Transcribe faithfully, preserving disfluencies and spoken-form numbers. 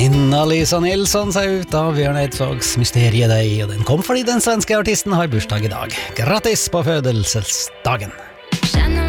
Nina-Lisa Nilsson seg ut av Bjørn Eidsvågs Mysteriet deg, og den kom fordi den svenske artisten har bursdag i dag. Grattis på fødelsesdagen!